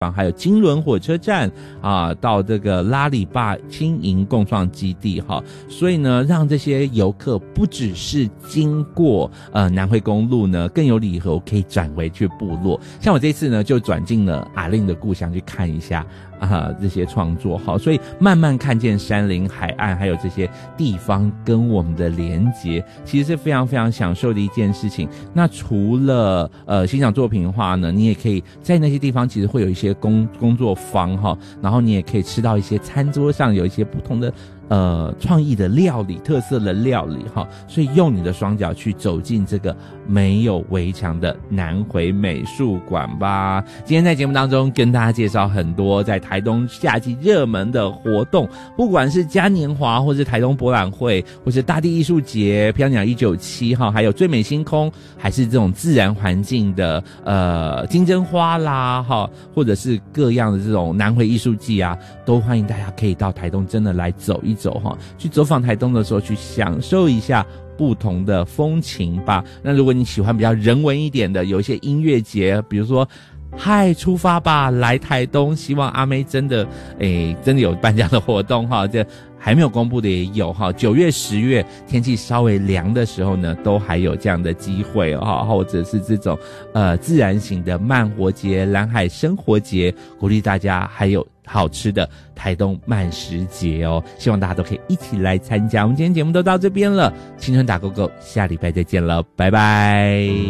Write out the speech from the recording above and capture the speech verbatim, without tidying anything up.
还有金轮火车站啊，到这个拉里坝轻盈共创基地哈，所以呢，让这些游客不只是经过呃南回公路呢，更有理由可以转回去部落。像我这次呢，就转进了阿令的故乡去看一下啊这些创作哈，所以慢慢看见山林、海岸还有这些地方跟我们的连结，其实是非常非常享受的一件事情。那除了呃欣赏作品的话呢，你也可以在那些地方其实会有一些工工作坊哈，然后你也可以吃到一些餐桌上有一些不同的呃创意的料理、特色的料理哈，所以用你的双脚去走进这个没有围墙的南回美术馆吧。今天在节目当中跟大家介绍很多在台东夏季热门的活动，不管是嘉年华或是台东博览会，或是大地艺术节、飘鸟一九七哈，还有最美星空，还是这种自然环境的呃金针花啦哈，或者是各样的这种南回艺术季啊，都欢迎大家可以到台东真的来走一走哈，去走访台东的时候去享受一下不同的风情吧。那如果你喜欢比较人文一点的，有一些音乐节，比如说嗨出发吧来台东，希望阿妹真的诶真的有办这样的活动哈，这还没有公布的也有哈，九月十月天气稍微凉的时候呢，都还有这样的机会哈，或者是这种呃自然型的慢活节、蓝海生活节，鼓励大家，还有好吃的台东慢食节哦，希望大家都可以一起来参加。我们今天节目都到这边了，青春打勾勾，下礼拜再见了，拜拜。